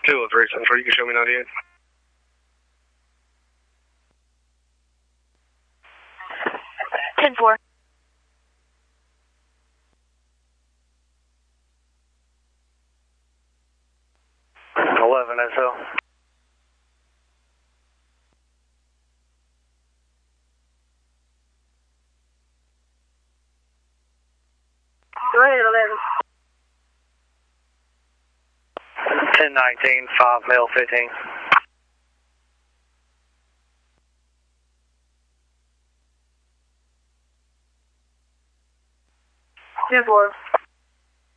203 Central, you can show me 98. 10-4. SO. Go ahead, 11. 1019, 5 male 15. 10-4.